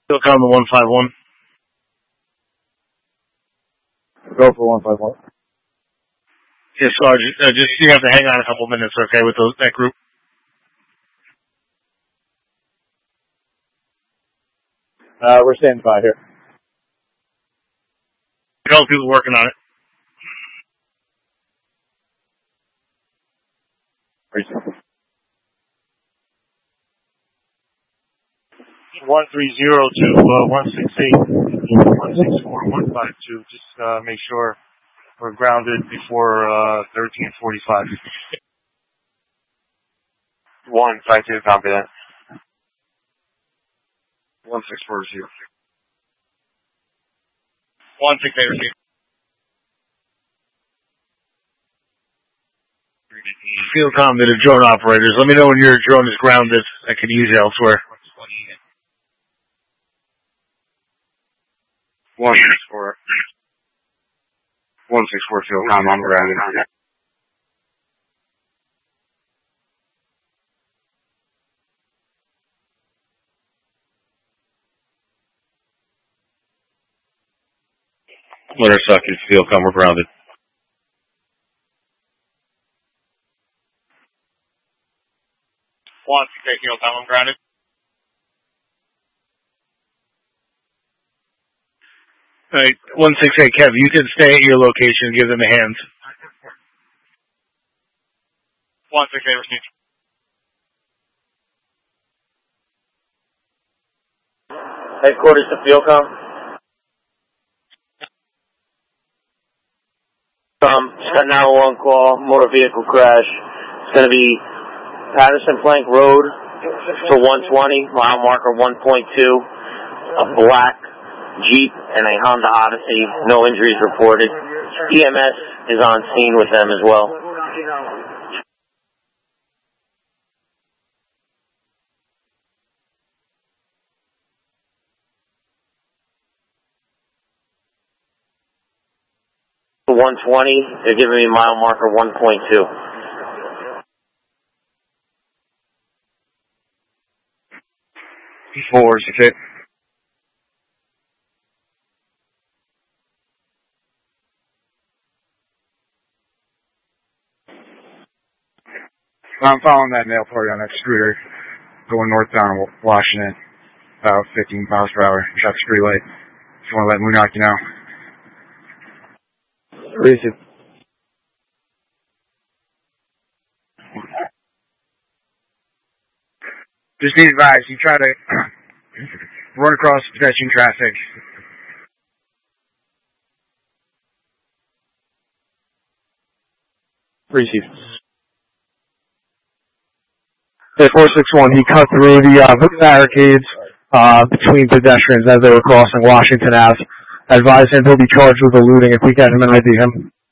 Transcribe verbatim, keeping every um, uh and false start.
Still calm the one five one. Go for one five one. Yes, Sarge. Uh, just you have to hang on a couple minutes, okay, with those, that group. Uh, we're standing by here. A couple people working on it. One three zero to uh, one six eight, one six four one five two. Just uh, make sure we're grounded before uh, thirteen forty five. One five two, copy that. One six four zero. One six eight receive. Field comm to the drone operators. Let me know when your drone is grounded. I could use it elsewhere. One six four. One six four field comm, I'm grounded. Wintersucky field comm, we're grounded. One six eight field comm, I'm grounded. Alright, one six eight, Kev, you can stay at your location and give them a hand. one six eight, receive. Headquarters to Fieldcom. Um, just got nine one one call, motor vehicle crash. It's going to be Patterson Plank Road to one twenty, mile marker one point two, a black Jeep and a Honda Odyssey, no injuries reported. E M S is on scene with them as well. one twenty, they're giving me mile marker one point two. Four six eight. I'm following that nail party on that scooter going northbound Washington, about fifteen miles per hour. That's pretty late. Just want to let Moonach you know. Receive. Just need advice. You try to run across pedestrian traffic. Receive. Hey, four six one, he cut through the uh, barricades uh, between pedestrians as they were crossing Washington Avenue. I advise him he'll be charged with eluding if we get him and I D him.